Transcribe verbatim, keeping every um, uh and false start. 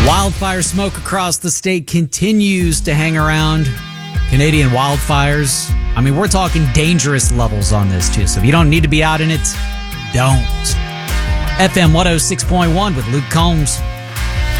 Wildfire smoke across the state continues to hang around. Canadian wildfires. I mean, we're talking dangerous levels on this, too. So if you don't need to be out in it, don't. F M one oh six point one with Luke Combs.